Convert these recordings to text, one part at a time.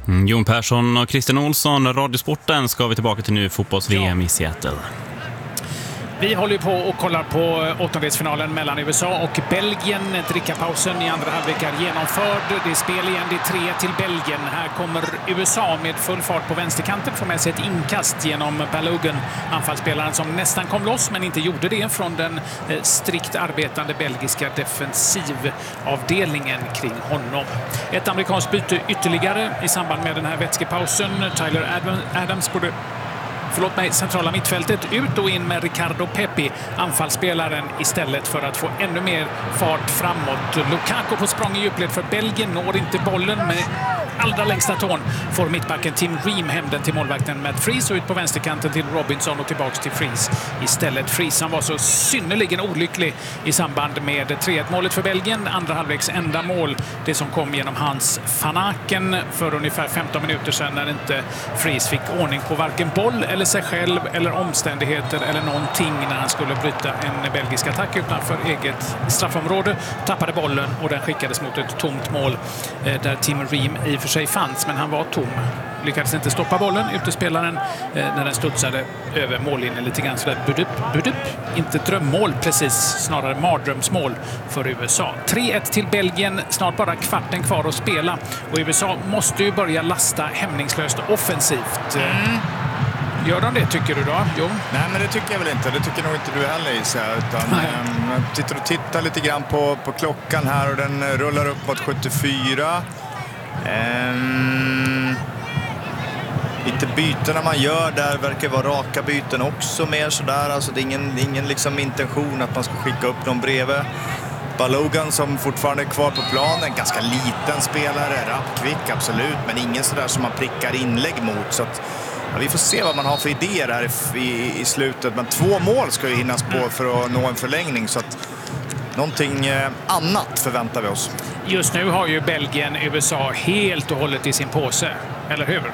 Jon Persson och Christian Olsson, Radiosporten, ska vi tillbaka till nu fotbolls-VM i Seattle. Vi håller på och kollar på åttondelsfinalen mellan USA och Belgien. Drickapausen i andra halvlek är genomförd. Det är spel igen, det är 3 till Belgien. Här kommer USA med full fart på vänsterkanten, får med sig ett inkast genom Balogun, anfallsspelaren som nästan kom loss men inte gjorde det från den strikt arbetande belgiska defensivavdelningen kring honom. Ett amerikanskt byte ytterligare i samband med den här vätskepausen. Tyler Adams borde centrala mittfältet ut och in med Ricardo Pepi, anfallsspelaren, istället för att få ännu mer fart framåt. Lukaku på språng i djupled för Belgien, når inte bollen med allra längsta tån. Får mittbacken Tim Ream hem den till målvakten Matt Freese och ut på vänsterkanten till Robinson och tillbaks till Freese istället. Freese som var så synnerligen olycklig i samband med 3-1-målet för Belgien. Andra halvleks enda mål, det som kom genom Hans van Aken för ungefär 15 minuter sedan, när inte Freese fick ordning på varken boll eller sig själv eller omständigheter eller någonting när han skulle bryta en belgisk attack utanför eget straffområde. Tappade bollen och den skickades mot ett tomt mål där Tim Ream i och för sig fanns, men han var tom. Lyckades inte stoppa bollen, utespelaren, när den studsade över mållinjen lite grann sådär budup. Inte drömmål precis, snarare mardrömsmål för USA. 3-1 till Belgien, snart bara kvarten kvar att spela. Och USA måste ju börja lasta hämningslöst offensivt. Gör de det, tycker du då? Jo. Nej, men det tycker jag väl inte. Det tycker nog inte du heller, Isa. Utan tittar lite grann på klockan här och den rullar upp mot 74. Lite bytena man gör där verkar vara raka byten också mer sådär. Alltså det är ingen liksom intention att man ska skicka upp någon bredvid. Balogun som fortfarande är kvar på planen, ganska liten spelare, rapp, kvick, absolut, men ingen sådär som man prickar inlägg mot. Så att, ja, vi får se vad man har för idéer här i slutet. Men 2 mål ska ju hinnas på för att nå en förlängning, så att någonting annat förväntar vi oss. Just nu har ju Belgien USA helt och hållet i sin påse, eller hur?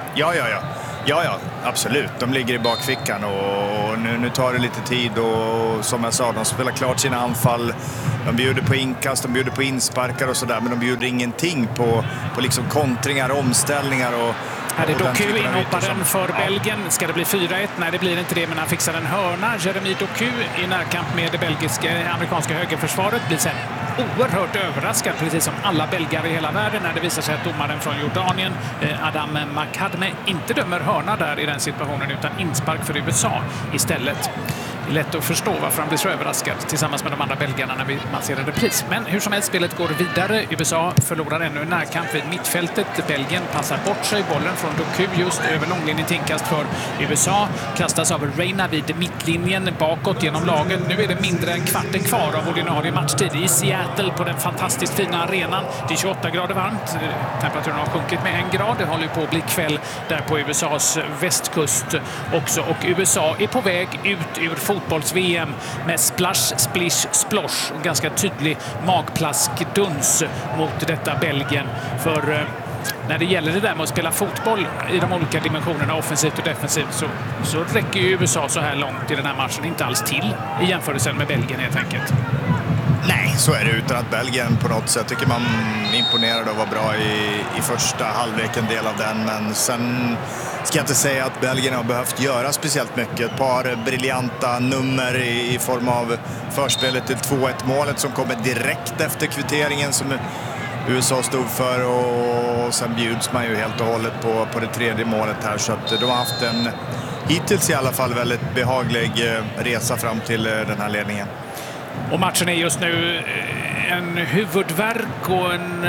Ja, absolut. De ligger i bakfickan och nu tar det lite tid och som jag sa, de spelar klart sina anfall. De bjuder på inkast, de bjuder på insparkar och sådär, men de bjuder ingenting på liksom kontringar, omställningar och... Här är Doku inhopparen för Belgien. Ska det bli 4-1? Nej, det blir inte det, men han fixar en hörna. Jeremy Doku i närkamp med det amerikanska högerförsvaret blir sen oerhört överraskad, precis som alla belgare i hela världen, när det visar sig att domaren från Jordanien, Adam Makhadme, inte dömer hörna där i den situationen utan inspark för USA istället. Det är lätt att förstå varför han blir så överraskad tillsammans med de andra belgarna när man ser en repris. Men hur som helst, spelet går vidare. USA förlorar ännu en närkamp vid mittfältet. Belgien passar bort sig. Bollen från Doku just över långlinjen till inkast för USA. Kastas av Reina vid mittlinjen bakåt genom laget. Nu är det mindre än kvarten kvar av ordinarie matchtid i Seattle på den fantastiskt fina arenan. Det är 28 grader varmt. Temperaturen har sjunkit med 1 grad. Det håller på att bli kväll där på USAs västkust också. Och USA är på väg ut ur fotbolls-VM med splash, splish, splosh. En ganska tydlig magplaskduns mot detta Belgien. För när det gäller det där med att spela fotboll i de olika dimensionerna, offensivt och defensivt, så räcker ju USA så här långt i den här matchen inte alls till i jämförelse med Belgien helt enkelt. Nej, så är det, utan att Belgien på något sätt tycker man imponerade och var bra i första halvlek, en del av den. Men sen ska jag inte säga att Belgien har behövt göra speciellt mycket. Ett par briljanta nummer i form av förspelet till 2-1-målet som kommer direkt efter kvitteringen som USA stod för, och sen bjuds man ju helt och hållet på det tredje målet här. Så att de har haft en, hittills i alla fall, väldigt behaglig resa fram till den här ledningen. Och matchen är just nu en huvudvärk och en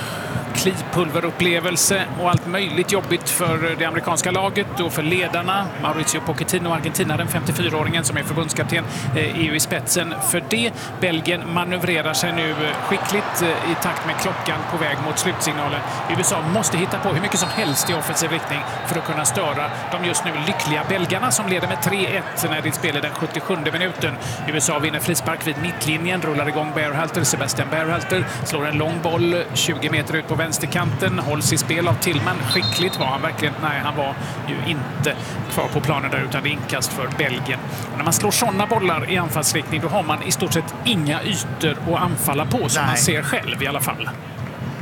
klipulverupplevelse och allt möjligt jobbigt för det amerikanska laget och för ledarna. Mauricio Pochettino, Argentina, den 54-åringen som är förbundskapten, är ju i spetsen för det. Belgien manövrerar sig nu skickligt i takt med klockan på väg mot slutsignalen. USA måste hitta på hur mycket som helst i offensiv riktning för att kunna störa de just nu lyckliga belgarna som leder med 3-1 när det spelar den 77 minuten. USA vinner frispark vid mittlinjen, rullar igång Berhalter. Sebastian Berhalter slår en lång boll 20 meter ut på vänsterkanten, hålls i spel av Tillman. Skickligt var han verkligen. Nej, han var ju inte kvar på planen där, utan det är inkast för Belgien. Och när man slår sådana bollar i anfallsriktning, då har man i stort sett inga ytor att anfalla på, som man ser själv i alla fall.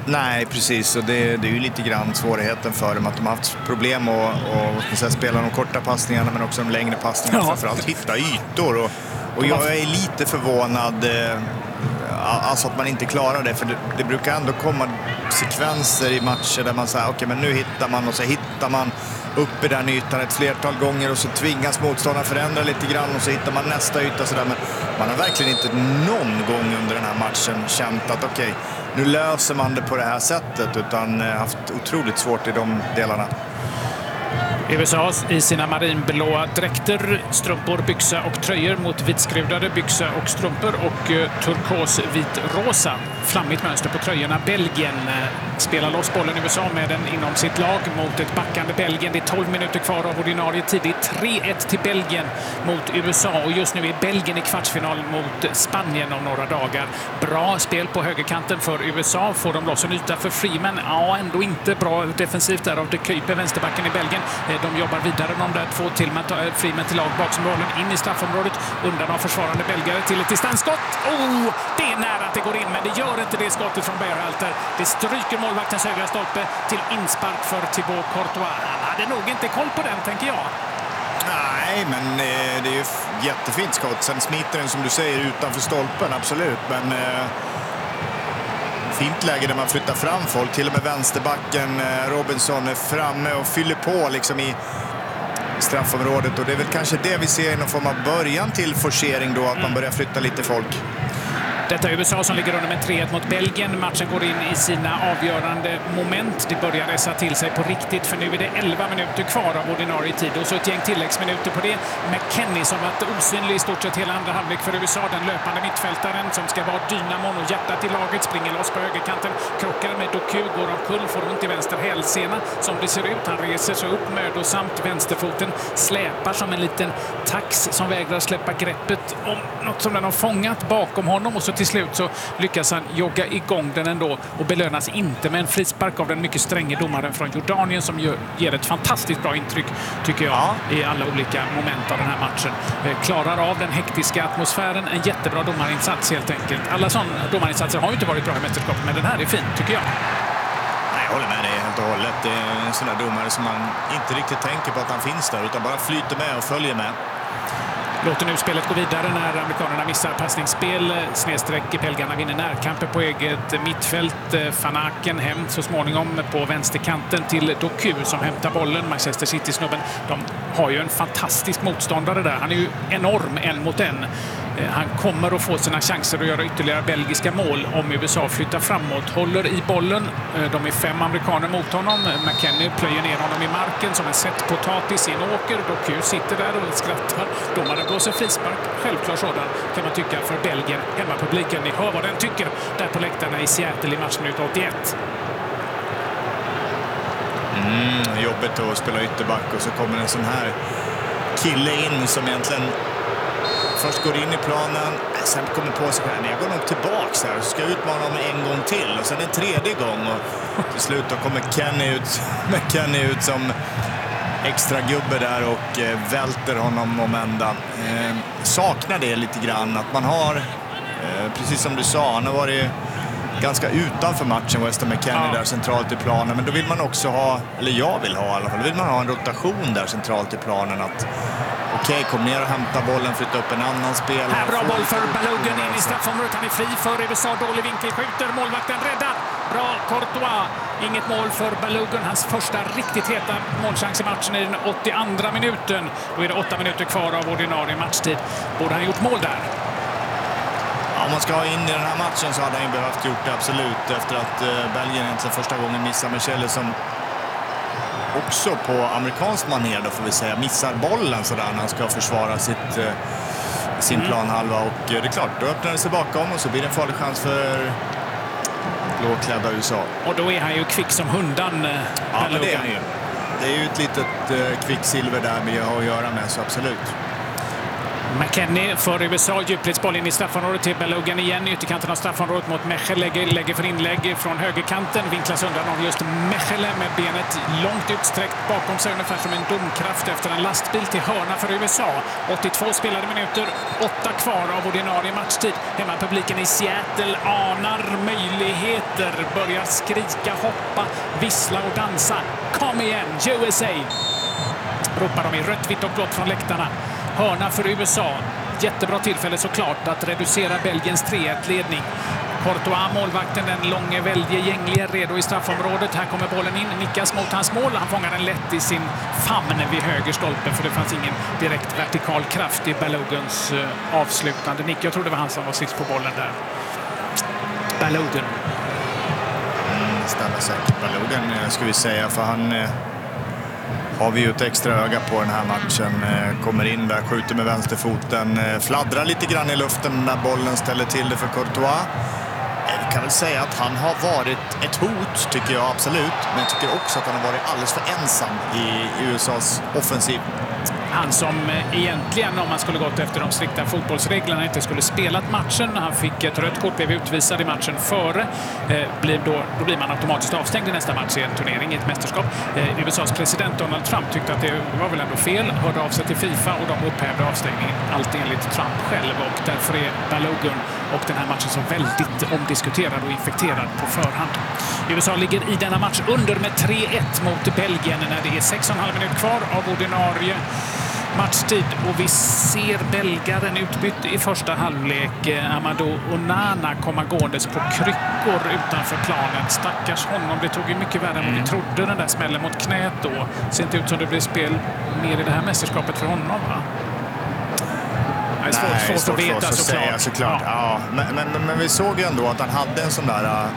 Nej, precis. Och det är ju lite grann svårigheten för dem att de har haft problem att spela de korta passningarna men också de längre passningarna. Ja. Framförallt hitta ytor. Och jag är lite förvånad alltså att man inte klarar det. För det brukar ändå komma sekvenser i matcher där man säger okej, men nu hittar man och så hittar man upp i den ytan ett flertal gånger och så tvingas motståndaren förändra lite grann och så hittar man nästa yta sådär. Men man har verkligen inte någon gång under den här matchen känt att okej, nu löser man det på det här sättet, utan haft otroligt svårt i de delarna. USA i sina marinblåa dräkter, strumpor, byxa och tröjor mot vitskrudade byxa och strumpor och turkos vit-rosa. Flammigt mönster på tröjorna. Belgien spelar loss bollen, USA med den inom sitt lag mot ett backande Belgien. Det är 12 minuter kvar av ordinarie tid. Det är 3-1 till Belgien mot USA och just nu är Belgien i kvartsfinal mot Spanien om några dagar. Bra spel på högerkanten för USA. Får de loss en yta för Freeman? Ja, ändå inte bra defensivt där av de Kuiper, vänsterbacken i Belgien. De jobbar vidare de där två till med Freeman till lag bakom bollen in i straffområdet undan av försvarande belgare till ett distansskott. Det är nära att det går in, men det gör inte det skottet från Berhalter. Det stryker målvaktens högra stolpe till inspark för Thibaut Courtois. Han hade nog inte koll på den, tänker jag. Nej, men det är ju jättefint skott. Sen smiter den, som du säger, utanför stolpen, absolut. Men fint läge där man flyttar fram folk. Till och med vänsterbacken Robinson är framme och fyller på liksom i straffområdet. Och det är väl kanske det vi ser i någon form av början till forcering då, att man börjar flytta lite folk. Detta är USA som ligger under med 3-1 mot Belgien. Matchen går in i sina avgörande moment. Det börjar resa till sig på riktigt, för nu är det 11 minuter kvar av ordinarie tid. Och så ett gäng tilläggsminuter på det. McKennie som varit osynlig i stort sett hela andra halvlek för USA. Den löpande mittfältaren som ska vara dynamon och hjärtat i laget, springer loss på högerkanten. Krockar med Doku, går omkull, får ont i vänster hälsena som det ser ut. Han reser sig upp mödosamt. Vänsterfoten släpar som en liten tax som vägrar släppa greppet om något som den har fångat bakom honom. Och så till slut så lyckas han jogga igång den ändå och belönas inte med en frispark av den mycket stränge domaren från Jordanien som ger ett fantastiskt bra intryck, tycker jag, i alla olika moment av den här matchen. Klarar av den hektiska atmosfären, en jättebra domarinsats helt enkelt. Alla sådana domarinsatser har ju inte varit bra i mästerskapet, men den här är fin, tycker jag. Nej, jag håller med dig helt och hållet. Det är en sån där domare som man inte riktigt tänker på att han finns där, utan bara flyter med och följer med. Låter nu spelet gå vidare när amerikanerna missar passningsspel. Snedsträck belgarna vinner närkamper på eget mittfält. Van Aken hem så småningom på vänsterkanten till Doku som hämtar bollen. Manchester City-snubben. De har ju en fantastisk motståndare där. Han är ju enorm en mot en. Han kommer att få sina chanser att göra ytterligare belgiska mål om USA flyttar framåt. Håller i bollen. De är 5 amerikaner mot honom. McKennie plöjer ner honom i marken som en sett potatis i en åker. Doku sitter där och skrattar. Domaren blåser frispark. Självklart sådan, kan man tycka, för Belgien. Hemmapubliken, ni hör vad den tycker där på läktarna i Seattle i matchminut 81. Jobbigt att spela ytterback och så kommer en sån här kille in som egentligen först går in i planen, sen kommer på sig själv. Jag går nog tillbaks här och ska utmana honom en gång till. Och sen en tredje gång. Och till slut då kommer Kenny ut som extra gubbe där och välter honom om ändan. Saknar det lite grann att man har, precis som du sa, han har varit ganska utanför matchen, Weston McKennie där centralt i planen. Men då vill man också ha, eller jag vill ha i alla fall, då vill man ha en rotation där centralt i planen. Att okej, kom ner och hämta bollen, flytta upp en annan spelare. Här bra boll för Balogun in i straffområdet. Han är fri för USA. Dålig vinkel, skjuter. Målvakten räddar. Bra Courtois. Inget mål för Balogun. Hans första riktigt heta målchans i matchen i den 82:a minuten. Då är det 8 minuter kvar av ordinarie matchtid. Borde han gjort mål där? Om man ska ha in i den här matchen så hade han ju behövt gjort det, absolut. Efter att Belgien egentligen första gången missar Michele som också på amerikansk manér då får vi säga missar bollen sådär när han ska försvara sin planhalva. Och det är klart, då öppnar det sig bakom och så blir det en farlig chans för blåklädda USA. Och då är han ju kvick som hundan. Ja, men det är han ju. Det är ju ett litet kvicksilver där med att göra med, så absolut. McKennie för USA, djupledsboll in i straffområdet till Balogun igen. Ytterkanten av straffområdet mot Mechel, lägger för inlägg från högerkanten. Vinklas undan av just Mechel med benet långt utsträckt bakom sig, ungefär som en domkraft efter en lastbil till hörna för USA. 82 spelade minuter, 8 kvar av ordinarie matchtid. Hemmapubliken i Seattle anar möjligheter, börjar skrika, hoppa, vissla och dansa. Kom igen, USA! Ropar de i rött, vitt och blått från läktarna. Hörna för USA. Jättebra tillfälle såklart att reducera Belgiens 3-1-ledning. Courtois, målvakten, den långe, väldige, gängliga, redo i straffområdet. Här kommer bollen in, nickas mot hans mål. Han fångar den lätt i sin famn vid höger stolpe, för det fanns ingen direkt vertikal kraft i Baloguns avslutande nick. Jag tror det var han som var sist på bollen där. Balogun. Stämmer säkert Balogun, ska vi säga, för han har vi ju ett extra öga på den här matchen. Kommer in där, skjuter med vänsterfoten, fladdrar lite grann i luften när bollen ställer till det för Courtois. Vi kan väl säga att han har varit ett hot, tycker jag absolut. Men jag tycker också att han har varit alldeles för ensam i USAs offensiv. Han som egentligen, om man skulle gått efter de strikta fotbollsreglerna, inte skulle spelat matchen. Han fick ett rött kort, blev utvisad i matchen före. Då blir man automatiskt avstängd i nästa match i en turnering, i ett mästerskap. USAs president Donald Trump tyckte att det var väl ändå fel, hörde av sig till FIFA och de upphävde avstängningen. Allt enligt Trump själv, och därför är Balogun och den här matchen så väldigt omdiskuterad och infekterad på förhand. USA ligger i denna match under med 3-1 mot Belgien när det är 6,5 minuter kvar av ordinarie matchtid, och vi ser belgaren utbytt i första halvlek. Amadou Onana kommer gåendes på kryckor utanför planen. Stackars honom, det tog ju mycket värre än vad vi trodde, den där smällen mot knät då. Ser inte ut som det blir spel mer i det här mästerskapet för honom, va? Det är svårt att veta såklart. Ja. Men vi såg ju ändå att han hade en sån där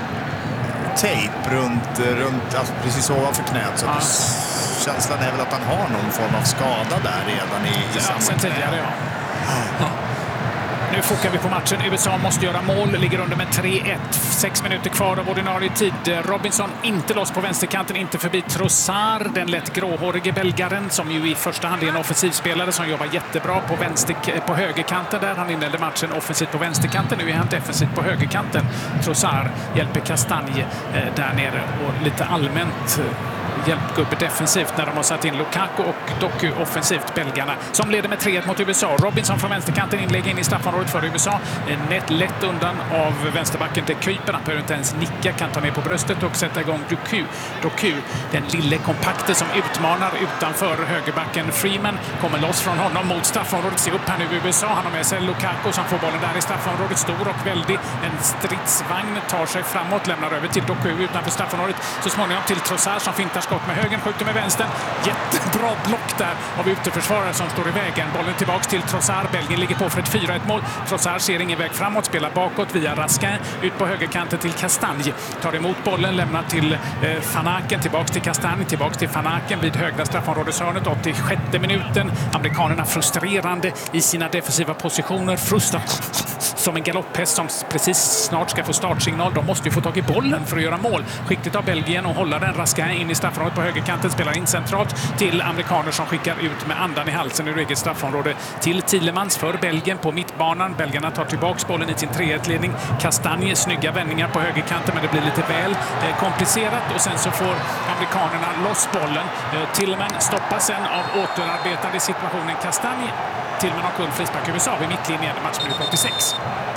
tejp runt alltså precis ovanför knät, så känslan är väl att han har någon form av skada där redan i samma sen tidigare, ja. Nu fokar vi på matchen. USA måste göra mål, ligger under med 3-1. 6 minuter kvar av ordinarie tid. Robinson inte loss på vänsterkanten, inte förbi Trossard, den lätt gråhårige belgaren som ju i första hand är en offensivspelare som jobbar jättebra på högerkanten där. Han inledde matchen offensivt på vänsterkanten, nu är han defensivt på högerkanten. Trossard hjälper Castagne där nere och lite allmänt hjälpgubbe defensivt när de har satt in Lukaku och Doku offensivt, belgarna, som leder med 3-1 mot USA. Robinson från vänsterkanten, inlägg in i straffområdet för USA. Lätt undan av vänsterbacken till Kuiper. Han behöver inte ens nicka, kan ta ner på bröstet och sätta igång Doku. Den lille kompakte som utmanar utanför högerbacken. Freeman kommer loss från honom mot straffområdet. Se upp här nu USA. Han har med sig Lukaku som får bollen där i straffområdet. Stor och väldig. En stridsvagn tar sig framåt, lämnar över till Doku utanför straffområdet. Så småningom till Trossard som fintar skott med högen, skjuter med vänstern. Jättebra block där av uteförsvarare som står i vägen. Bollen tillbaks till Trossard. Belgien ligger på för ett 4-1 mål. Trossard ser ingen väg framåt, spelar bakåt via Raskin. Ut på högerkanten till Castagne. Tar emot bollen, lämnar till Van Aken. Tillbaks till Castagne, tillbaks till Van Aken vid högra straffområdeshörnet. 86:e minuten. Amerikanerna frustrerande i sina defensiva positioner. Som en galopphäst som precis snart ska få startsignal. De måste ju få tag i bollen för att göra mål. Skickligt av Belgien och hålla den. Raskin in i straffområdet på högerkanten, spelar in centralt till amerikaner som skickar ut med andan i halsen ur eget straffområde till Tielemans för Belgien på mittbanan. Belgarna tar tillbaks bollen i sin 3-1-ledning. Castagne, snygga vändningar på högerkanten, men det blir lite väl komplicerat, och sen så får amerikanerna loss bollen. Tielemans stoppas sen av återarbetade situationen Castagne. Tielemans har kull frispark USA vid mittlinjen, matchminut 86.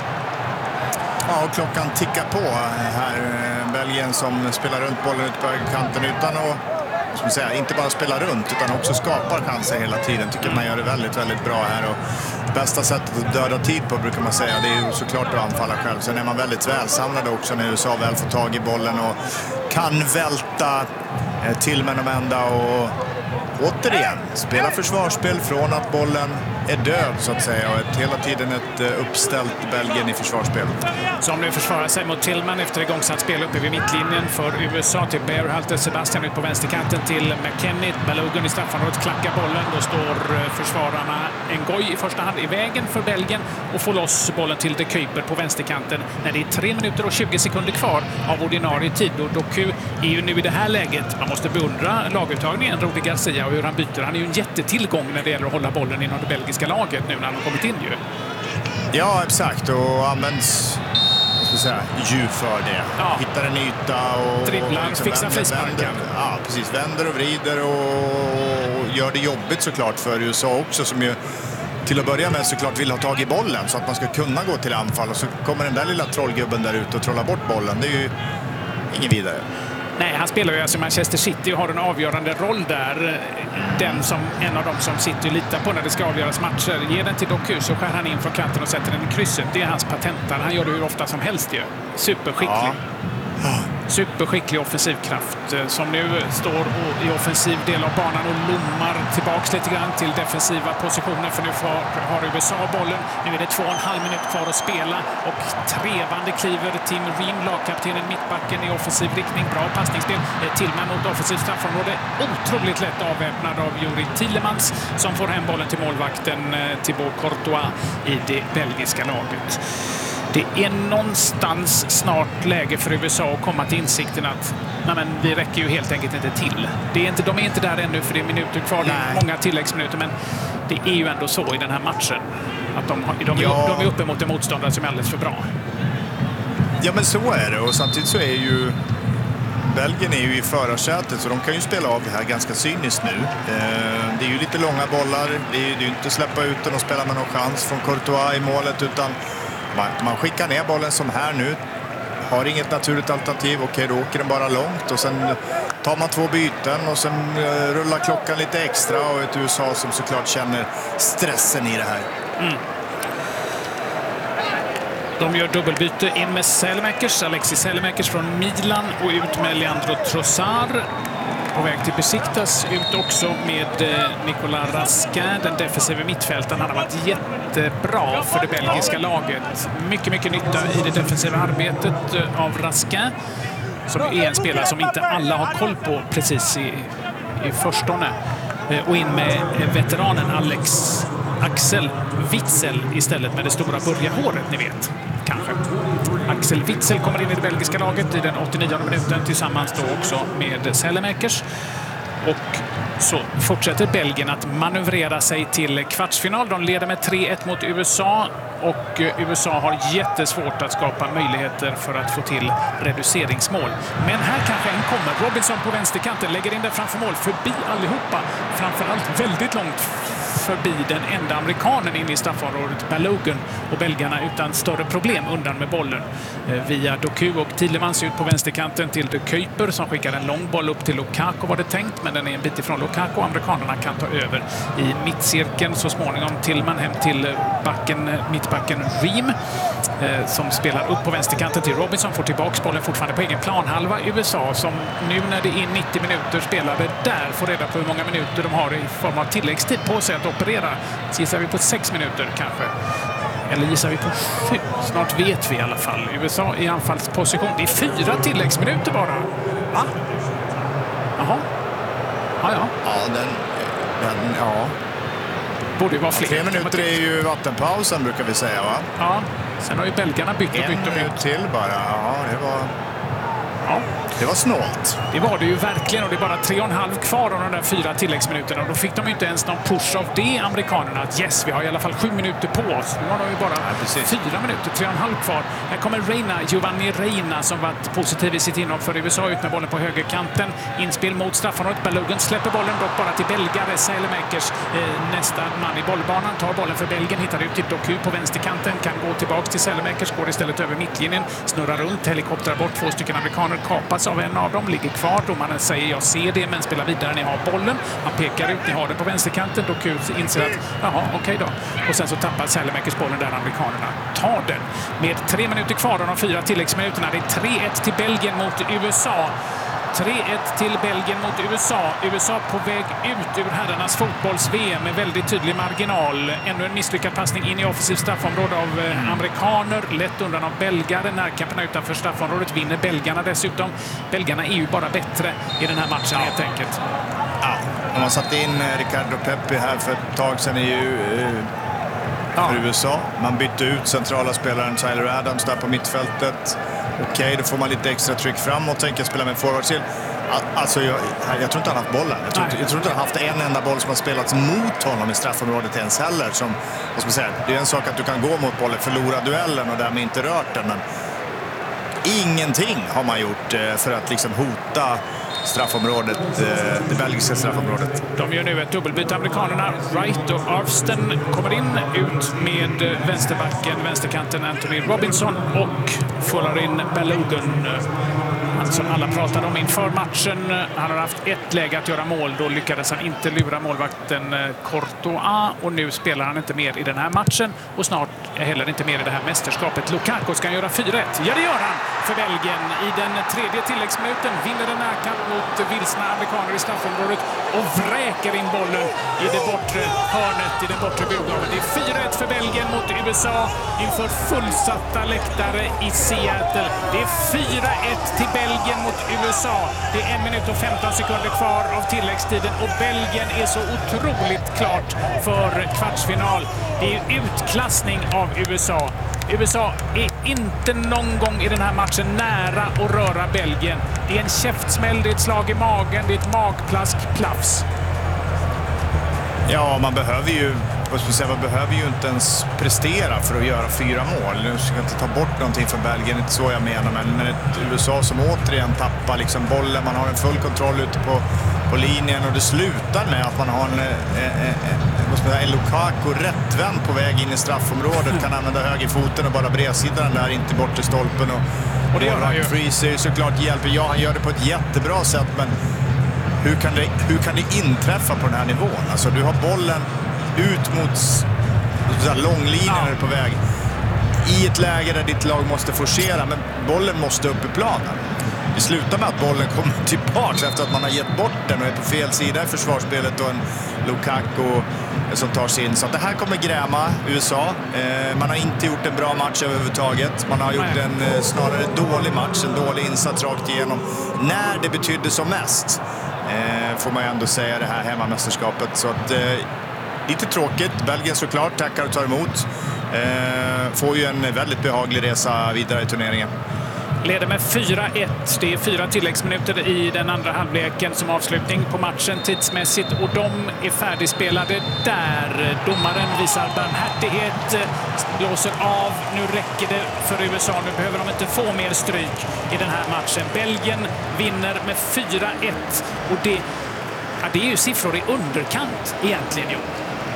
Ja, och klockan tickar på här. Belgien som spelar runt bollen ute på högerkanten utan att, som säga, inte bara spela runt utan också skapar chanser hela tiden. Tycker man gör det väldigt, väldigt bra här. Och bästa sättet att döda tid på, brukar man säga, det är ju såklart att anfalla själv. Sen är man väldigt välsamlade också när USA väl får tag i bollen och kan välta till med de ända och återigen spela försvarsspel från att bollen är död, så att säga, och hela tiden ett uppställt Belgien i försvarsspel. Som nu försvarar sig mot Tillman efter igångsatt spel uppe vid mittlinjen för USA till Berhalter. Sebastian ut på vänsterkanten till McKennie. Balogun i straffområdet klackar bollen. Då står försvararna Ngoy i första hand i vägen för Belgien och får loss bollen till De Kuiper på vänsterkanten när det är 3 minuter och 20 sekunder kvar av ordinarie tid. Och Doku är ju nu i det här läget, man måste beundra laguttagningen, Rudi Garcia, och hur han byter. Han är ju en jättetillgång när det gäller att hålla bollen inom det belgiska belgiska laget nu när han har kommit in ju. Ja, exakt. Och används djup för det. Ja. Hittar en yta och dribblar, fixar frisparkar. Ja, precis. Vänder och vrider och gör det jobbigt såklart för USA också, som ju till att börja med såklart vill ha tag i bollen så att man ska kunna gå till anfall, och så kommer den där lilla trollgubben där ute och trollar bort bollen. Det är ju ingen vidare. Nej, han spelar ju alltså Manchester City och har en avgörande roll där. En av dem som City litar på när det ska avgöras matcher. Ger den till Doku så skär han in från kanten och sätter den i krysset. Det är hans patentar. Han gör det hur ofta som helst ju. Superskicklig. Ja. Superskicklig offensivkraft som nu står i offensiv del av banan och lommar tillbaks lite grann till defensiva positioner, för nu har USA bollen. Nu är det 2,5 minuter kvar att spela och trevande kliver Tim Ream, lagkaptenen, mittbacken i offensiv riktning. Bra passningsspel. Tillman mot offensivt straffområde. Otroligt lätt avväpnad av Juri Tielemans som får hem bollen till målvakten Thibaut Courtois i det belgiska laget. Det är någonstans snart läge för USA att komma till insikten att vi räcker ju helt enkelt inte till. De är inte där ännu, för det är minuter kvar, det är många tilläggsminuter, men det är ju ändå så i den här matchen att de är uppe mot en motståndare som är alldeles för bra. Ja, men så är det, och samtidigt så är ju Belgien är ju i förarsätet, så de kan ju spela av det här ganska cyniskt nu. Det är ju lite långa bollar, det är ju inte släppa ut den och spela med någon chans från Courtois i målet, utan man skickar ner bollen som här nu. Har inget naturligt alternativ. Okej, då åker den bara långt. Och sen tar man 2 byten och sen rullar klockan lite extra. Och ett USA som såklart känner stressen i det här. De gör dubbelbyte in med Alexis Selmakers från Milan och ut med Leandro Trossard. På väg till Besiktas, ut också med Nicolas Raskin, den defensiva mittfältaren. Han har varit jättebra för det belgiska laget. Mycket nytta i det defensiva arbetet av Raskin, som är en spelare som inte alla har koll på precis i förstone. Och in med veteranen Axel Witsel istället, med det stora börjarhåret, ni vet. Kanske. Axel Witsel kommer in i det belgiska laget i den 89:e minuten tillsammans då också med Selmakers. Och så fortsätter Belgien att manövrera sig till kvartsfinal. De leder med 3-1 mot USA och USA har jättesvårt att skapa möjligheter för att få till reduceringsmål. Men här kanske en kommer. Robinson på vänsterkanten lägger in det framför mål, förbi allihopa. Framförallt väldigt långt förbi den enda amerikanen in i straffområdet, Balogun, och belgarna utan större problem undan med bollen. Via Doku och Tielemans ut på vänsterkanten till De Kuyper som skickar en lång boll upp till Lukaku, var det tänkt, men den är en bit ifrån Lukaku. Amerikanerna kan ta över i mittcirkeln så småningom. Tillman hem till mittbacken Ream som spelar upp på vänsterkanten till Robinson, får tillbaka bollen fortfarande på egen planhalva. USA som nu när det är 90 minuter spelade där får reda på hur många minuter de har i form av tilläggstid på sig att operera. Så gissar vi på 6 minuter kanske. Eller gissar vi på 7? Snart vet vi i alla fall. USA i anfallsposition. Det är 4 tilläggsminuter bara. Va? Jaha. Ja. Ja. Borde ju vara fler. 3 minuter är ju vattenpausen, brukar vi säga, va? Ja. Sen har ju belgarna bytt. En minut till bara. Ja, det var snålt. Det var det ju verkligen, och det är bara 3,5 kvar av de där 4 tilläggsminuterna. Och då fick de inte ens någon push av det, amerikanerna. Att yes, vi har i alla fall 7 minuter på oss. Nu har de ju bara 4 minuter, 3,5 kvar. Här kommer Giovanni Reina som varit positiv i sitt inhopp för USA, ut med bollen på högerkanten. Inspel mot straffområdet. Balogun släpper bollen dock bara till belgare. Selmakers, nästa man i bollbanan, tar bollen för Belgien, hittar ut till Doku på vänsterkanten, kan gå tillbaka till Selmakers, går istället över mittlinjen, snurrar runt, helikoptrar bort 2 stycken amerikaner, kapas av en av dem, ligger kvar. Domaren säger jag ser det, men spelar vidare, ni har bollen. Han pekar ut, ni har den på vänsterkanten. Doku inser att jaha, okej då. Och sen så tappar Selmakers bollen där amerikanerna tar den. Med 3 minuter kvar av de 4 tilläggsminuterna. Det är 3-1 till Belgien mot USA. 3-1 till Belgien mot USA. USA på väg ut ur herrarnas fotbolls-VM med väldigt tydlig marginal. Ännu en misslyckad passning in i offensivt straffområde av amerikaner. Lätt undan av belgare. Närkamperna utanför straffområdet vinner belgarna dessutom. Belgarna är ju bara bättre i den här matchen helt enkelt. Ja, om man satt in Ricardo Pepi här för ett tag sedan för USA. Man bytte ut centrala spelaren Tyler Adams där på mittfältet. Okej, då får man lite extra tryck framåt, tänker spela med forwardsil. Alltså jag tror inte han har haft bollen. Jag tror inte han har haft en enda boll som har spelats mot honom i straffområdet ens heller. Som man säger, det är en sak att du kan gå mot bollen, förlora duellen och därmed inte rört den. Men ingenting har man gjort för att liksom hota straffområdet, det belgiska straffområdet. De gör nu ett dubbelbyte. Amerikanerna Wright och Arvsten kommer in, ut med vänsterkanten Anthony Robinson och får in Balogun. Han som alla pratade om inför matchen. Han har haft ett läge att göra mål. Då lyckades han inte lura målvakten Courtois och nu spelar han inte mer i den här matchen och snart heller inte mer i det här mästerskapet. Lukaku ska göra 4-1. Ja, det gör han för Belgien. I den tredje tilläggsminuten vinner en närkamp mot vilsna amerikaner i straffområdet och vräker in bollen i det bortre hörnet, i den bortre budgaven. Det är 4-1 för Belgien mot USA inför fullsatta läktare i Seattle. Det är 4-1 till Belgien mot USA. Det är 1 minut och 15 sekunder kvar av tilläggstiden och Belgien är så otroligt klart för kvartsfinal. Det är utklassning av USA. USA är inte någon gång i den här matchen nära att röra Belgien. Det är en käftsmäll, det är ett slag i magen, det är ett magplask, plafs. Ja, man behöver ju inte ens prestera för att göra 4 mål. Nu ska jag inte ta bort någonting från Belgien, inte så jag menar, men ett USA som återigen tappar liksom bollen. Man har en full kontroll ute på linjen och det slutar med att man har en Lukaku rättvänd på väg in i straffområdet, kan använda högerfoten och bara bredsidan där, inte bort till stolpen. Och det gör han ju. Freezer såklart hjälper. Ja, han gör det på ett jättebra sätt, men hur kan det inträffa på den här nivån? Alltså, du har bollen ut mot långlinjen på väg i ett läge där ditt lag måste forcera, men bollen måste upp i planen. Det slutar med att bollen kommer tillbaka efter att man har gett bort den och är på fel sida i försvarsspelet och en Lukaku som tar sig in. Så att det här kommer gräma USA. Man har inte gjort en bra match överhuvudtaget. Man har gjort en snarare dålig match, en dålig insats rakt igenom. När det betydde som mest, får man ju ändå säga, det här hemmamästerskapet. Så att lite tråkigt. Belgien såklart tackar och tar emot. Får ju en väldigt behaglig resa vidare i turneringen. Leder med 4-1. Det är 4 tilläggsminuter i den andra halvleken som avslutning på matchen tidsmässigt och de är färdigspelade där. Domaren visar barmhärtighet, blåser av. Nu räcker det för USA. Nu behöver de inte få mer stryk i den här matchen. Belgien vinner med 4-1 och det är ju siffror i underkant egentligen. Jo.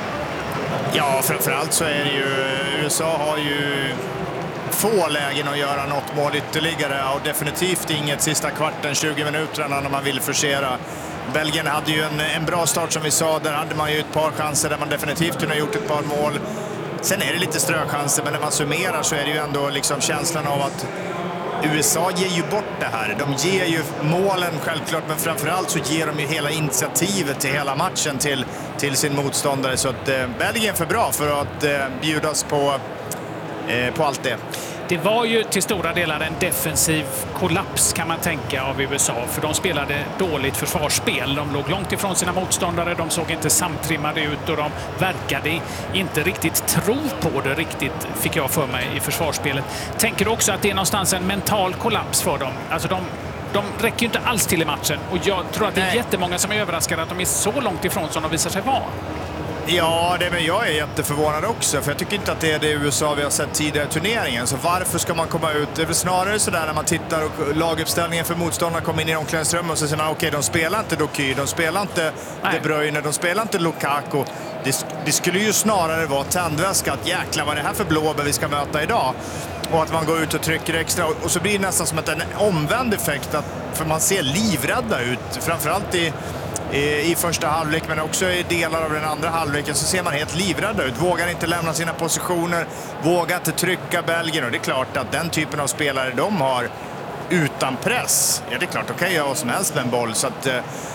Ja, framförallt så är det ju USA har ju få lägen att göra något mål ytterligare och definitivt inget sista kvarten, 20 minuterna när man vill forcera. Belgien hade ju en bra start som vi sa, där hade man ju ett par chanser där man definitivt kunde ha gjort ett par mål. Sen är det lite ströchanser, men när man summerar så är det ju ändå liksom känslan av att USA ger ju bort det här. De ger ju målen självklart, men framförallt så ger de ju hela initiativet till hela matchen till sin motståndare. Så att Belgien är för bra för att bjudas på allt det. Det var ju till stora delar en defensiv kollaps kan man tänka av USA, för de spelade dåligt försvarsspel. De låg långt ifrån sina motståndare, de såg inte samtrimmade ut och de verkade inte riktigt tro på det riktigt, fick jag för mig, i försvarsspelet. Tänker du också att det är någonstans en mental kollaps för dem? Alltså de räcker ju inte alls till i matchen och jag tror att det är jättemånga som är överraskade att de är så långt ifrån som de visar sig vara. Ja, men jag är jätteförvånad också, för jag tycker inte att det är det USA vi har sett tidigare i turneringen. Så varför ska man komma ut? Det är väl snarare sådär när man tittar och laguppställningen för motståndarna kommer in i omklädningsrummet och så säger man okej, de spelar inte Doky, de spelar inte De Bruyne, de spelar inte Lukaku. Det skulle ju snarare vara tändväska att jäkla vad är det här för blåbär vi ska möta idag. Och att man går ut och trycker extra. Och så blir det nästan som en omvänd effekt, för man ser livrädda ut, framförallt i första halvlek, men också i delar av den andra halvleken så ser man helt livrädda ut. Vågar inte lämna sina positioner, vågar inte trycka Belgien. Och det är klart att den typen av spelare de har utan press, ja det är klart, de kan göra vad som helst med en boll. Så att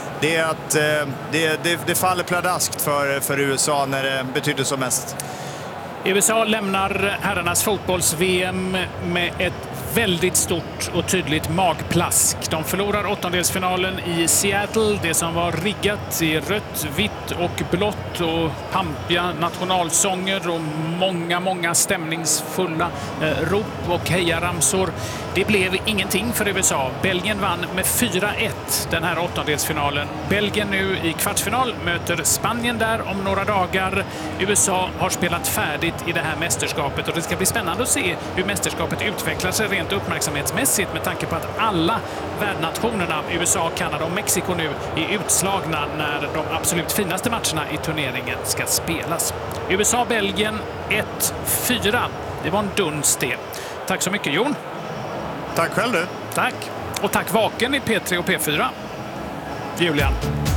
det faller pladaskt för USA när det betyder som mest. USA lämnar herrarnas fotbolls-VM med ett väldigt stort och tydligt magplask. De förlorar åttondelsfinalen i Seattle. Det som var riggat i rött, vitt och blått och pampiga nationalsånger och många stämningsfulla rop och hejaramsor. Det blev ingenting för USA. Belgien vann med 4-1 den här åttondelsfinalen. Belgien nu i kvartsfinal möter Spanien där om några dagar. USA har spelat färdigt i det här mästerskapet och det ska bli spännande att se hur mästerskapet utvecklar sig rent uppmärksamhetsmässigt med tanke på att alla värdnationerna, USA, Kanada och Mexiko nu är utslagna när de absolut finaste matcherna i turneringen ska spelas. USA-Belgien 1-4. Det var en duns det. Tack så mycket, Jon. Tack själv du. Tack. Och tack Vaken i P3 och P4. Julian.